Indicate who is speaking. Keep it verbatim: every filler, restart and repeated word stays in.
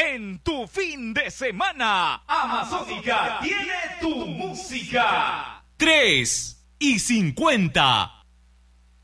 Speaker 1: en tu fin de semana. Amazónica tiene tu música. tres y cincuenta.